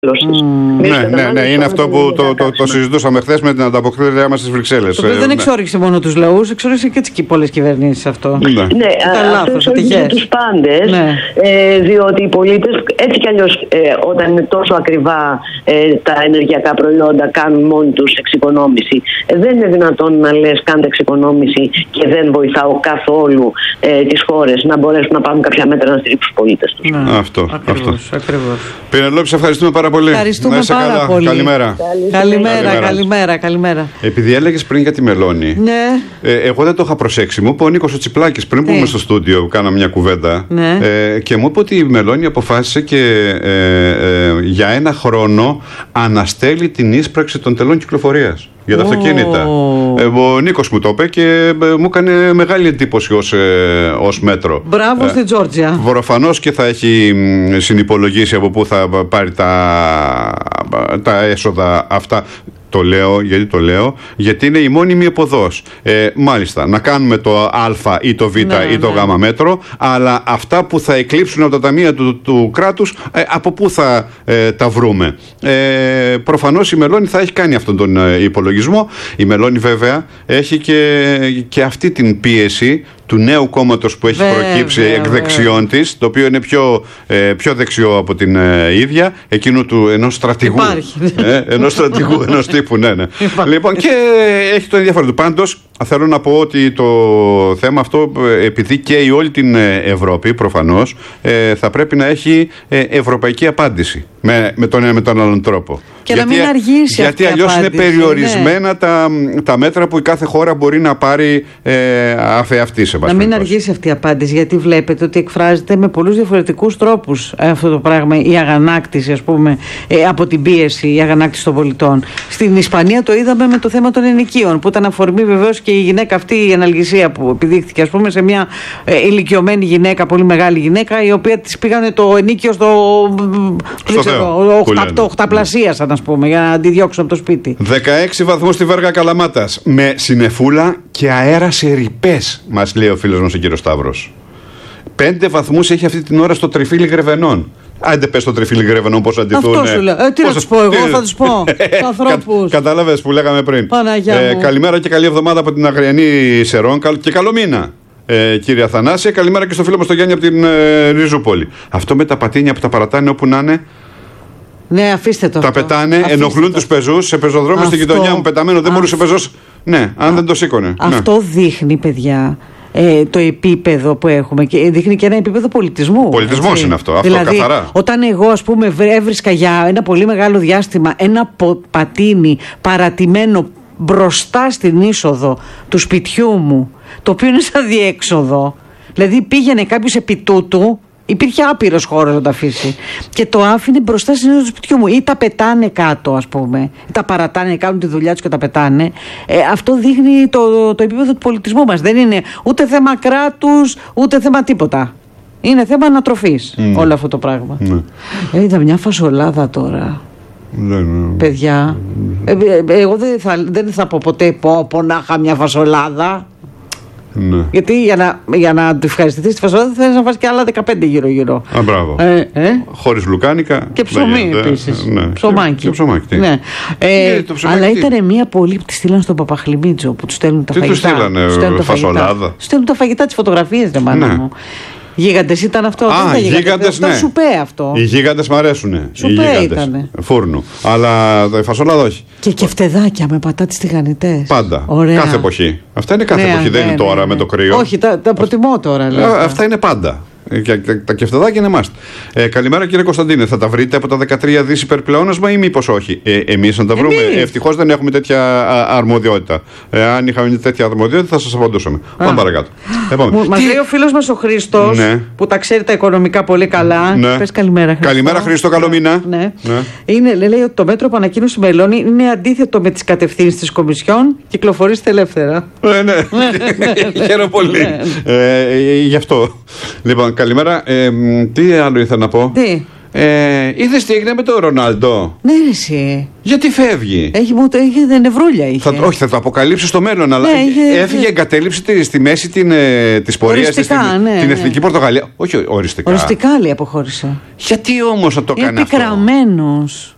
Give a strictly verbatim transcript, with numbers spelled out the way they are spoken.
Mm. Ναι, ναι, ναι, είναι αυτό που το, το, το συζητούσαμε χθες με την ανταποκρίτριά μας στις Βρυξέλλες. Το οποίο δεν εξόριξε μόνο τους λαούς, εξόριξε και τις πολλές κυβερνήσεις αυτό. Ναι, ναι, αυτό εξόριξε τους πάντες, ναι. ε, διότι οι πολίτες έτσι κι αλλιώς ε, όταν είναι τόσο ακριβά ε, τα ενεργειακά προϊόντα κάνουν μόνοι τους εξοικονόμηση. Ε, δεν είναι δυνατόν να λες κάντε εξοικονόμηση και δεν βοηθάω καθόλου ε, τις χώρες να μπορέσουν να πάρουν κάποια μέτρα να στηρίξουν τους πολίτες τους. Ναι, αυτό, ακριβώς, αυτό. Ακριβώς. Πινελόπη, σε ευχαριστούμε πάρα πολύ. Ευχαριστούμε να πάρα καλά. πολύ. Καλημέρα. Καλημέρα, καλημέρα, καλημέρα, καλημέρα. Επειδή έλεγες πριν για τη Μελώνη, ναι. ε, εγώ δεν το είχα προσέξει. Μου είπε ο Νίκος ο Τσιπλάκης πριν που ήμουν στο στούντιο, κάναμε μια κουβέντα. Ναι. Ε, και μου είπε ότι η Μελώνη αποφάσισε και ε, ε, για ένα χρόνο αναστέλει την ίσπραξη των τελών κυκλοφορίας για τα oh. αυτοκίνητα. Ε, ο Νίκος μου το είπε και ε, μου έκανε μεγάλη εντύπωση ως, ε, ως μέτρο. Μπράβο ε, στη Τζόρτζια. Προφανώς και θα έχει συνυπολογίσει από πού θα πάρει τα, τα έσοδα αυτά. Το λέω, γιατί το λέω, γιατί είναι η μόνιμη εποδός. Ε, μάλιστα, να κάνουμε το Α ή το Β ναι, ή το ναι. Γ μέτρο, αλλά αυτά που θα εκλείψουν από τα ταμεία του, του κράτους, ε, από πού θα ε, τα βρούμε. Ε, προφανώς η Μελώνη θα έχει κάνει αυτόν τον ε, υπολογισμό. Η Μελώνη βέβαια έχει και, και αυτή την πίεση του νέου κόμματος που έχει βέβαια, προκύψει εκ δεξιών της, το οποίο είναι πιο, ε, πιο δεξιό από την ε, ίδια, εκείνου του ενός στρατηγού. Ε, ενός στρατηγού, ενός τύπου, ναι, ναι. Λοιπόν, και έχει το ενδιαφέρον του. Πάντως, θέλω να πω ότι το θέμα αυτό, επειδή καίει όλη την Ευρώπη, προφανώς, ε, θα πρέπει να έχει ε, ευρωπαϊκή απάντηση με, με τον ένα με τον άλλον τρόπο. Και γιατί, να μην αργήσει γιατί αλλιώς είναι περιορισμένα ναι. τα, τα μέτρα που η κάθε χώρα μπορεί να πάρει ε, αφεαυτή σε βάση. Να μην αργήσει αυτή η απάντηση, γιατί βλέπετε ότι εκφράζεται με πολλούς διαφορετικούς τρόπους αυτό το πράγμα, η αγανάκτηση, ας πούμε, ε, από την πίεση, η αγανάκτηση των πολιτών. Στην Ισπανία το είδαμε με το θέμα των ενοικίων, που ήταν αφορμή βεβαίως και η γυναίκα αυτή, η αναλγησία που επιδείχθηκε, ας πούμε, σε μια ε, ηλικιωμένη γυναίκα, πολύ μεγάλη γυναίκα, η οποία της πήγανε το ενίκιο στο, στο οχταπλασίασαν, ας πούμε, για να τη διώξουν από το σπίτι. δεκαέξι βαθμούς στη Βέργα Καλαμάτας, με συννεφούλα και αέρα σε ρηπές, μας λέει ο φίλος μας ο κύριος Σταύρος. Πέντε βαθμούς έχει αυτή την ώρα στο Τριφύλι Γρεβενών. Άντε πες στο Τριφύλι Γρεβενών πώς αντιθούν. Αυτό σου λέω. Ε, τι να τους πω εγώ, θα τους πω. Τους ανθρώπους. Κατάλαβες που λέγαμε πριν. Ε, καλημέρα και καλή εβδομάδα από την Αγριανή Σερών και καλό μήνα. Ε, κύριε Αθανάσια, καλημέρα και στο φίλο μας τον Γιάννη από την ε, Ριζούπολη. Αυτό με τα πατίνια που τα παρατάνε όπου να είναι. Ναι, αφήστε το. Τα αυτό. Πετάνε, αφήστε ενοχλούν τους πεζούς. Σε πεζοδρόμιο στη γειτονιά μου πεταμένο, δεν αυτό. Μπορούσε πεζός. Ναι, αν Α... δεν το σήκωνε. Αυτό ναι. δείχνει, παιδιά, ε, το επίπεδο που έχουμε και δείχνει και ένα επίπεδο πολιτισμού. Πολιτισμός είναι αυτό, αυτό δηλαδή, καθαρά. Όταν εγώ, ας πούμε, έβρισκα για ένα πολύ μεγάλο διάστημα ένα πατίνι παρατημένο μπροστά στην είσοδο του σπιτιού μου, το οποίο είναι σαν διέξοδο, δηλαδή πήγαινε κάποιος επί τούτου. Υπήρχε άπειρος χώρος να τα αφήσει. Και το άφηνε μπροστά στην είσοδο του σπιτιού μου. Ή τα πετάνε κάτω, ας πούμε. Ή τα παρατάνε, κάνουν τη δουλειά τους και τα πετάνε. Ε, αυτό δείχνει το, το επίπεδο του πολιτισμού μας. Δεν είναι ούτε θέμα κράτους, ούτε θέμα τίποτα. Είναι θέμα ανατροφής mm. όλο αυτό το πράγμα. Mm. Ε, είδα μια φασολάδα τώρα. Mm. Παιδιά. Mm. Ε, ε, εγώ δεν θα, δεν θα πω ποτέ πω, πω να είχα μια φασολάδα. Ναι. Γιατί για να, για να του ευχαριστηθείς τη φασολάδα θέλεις να φας και άλλα δεκαπέντε γύρω-γύρω. Α, μπράβο. Ε, ε? Χωρίς λουκάνικα. Και ψωμί επίσης. Ναι. Ψωμάκι. Και, και ψωμάκι. Ναι. Ε, αλλά ήταν μια πολύ που τη στείλαν στον Παπαχλιμίτζο που του στέλνουν τα τι φαγητά. Τι του στέλνανε, φασολάδα. Του στέλνουν τα φαγητά, τις φωτογραφίες, δεν μάνα μου. Γίγαντες ήταν αυτό. Α, δεν γίγαντες, γίγαντες, ναι. Ήταν σουπέ αυτό. Οι γίγαντες μ' αρέσουνε. Σουπέ ήτανε. Φούρνου. Αλλά η φασολάδα όχι. Και κεφτεδάκια με πατάτες τηγανιτές. Πάντα. Ωραία. Κάθε εποχή. Αυτά είναι κάθε ναι, εποχή, ναι, δεν είναι ναι, τώρα ναι. με το κρύο. Όχι, τα, τα προτιμώ τώρα. Α, αυτά είναι πάντα. Και τα κεφτεδάκια είναι must. Ε, καλημέρα κύριε Κωνσταντίνε. Θα τα βρείτε από τα δεκατρία δις υπερπλεόνασμα ή μήπως όχι? Ε, εμείς να τα βρούμε. Ευτυχώς δεν έχουμε τέτοια αρμοδιότητα. Ε, αν είχαμε τέτοια αρμοδιότητα θα σας απαντούσαμε. Πάμε παρακάτω. Μας λέει ο φίλος μας ο Χρήστος, ναι. που τα ξέρει τα οικονομικά πολύ καλά. Ναι. Πες καλημέρα Χρήστο. Καλημέρα Χρήστο, καλό μήνα. Ναι. Ναι. Είναι, λέει ότι το μέτρο που ανακοίνωσε η Μελώνη είναι αντίθετο με τις κατευθύνσεις της Κομισιόν. Κυκλοφορήστε ελεύθερα. Ναι, ναι. Χαίρομαι πολύ. Γι' αυτό. Λοιπόν, καλημέρα. Ε, τι άλλο ήθελα να πω. Τι. Ε, είδες τι έγινε με τον Ρονάλντο? Ναι, εσύ. Γιατί φεύγει? Έχει, είχε νευρούλια. Είχε. Θα, όχι, θα το αποκαλύψει στο μέλλον. Αλλά ναι, είχε, έφυγε, εγκατέλειψε τη, στη μέση την, της πορείας της στην ναι, την ναι. Εθνική Πορτογαλία. Όχι, οριστικά. Οριστικά λέει αποχώρησε. Γιατί όμως θα το κάνει αυτό? Επικραμμένος.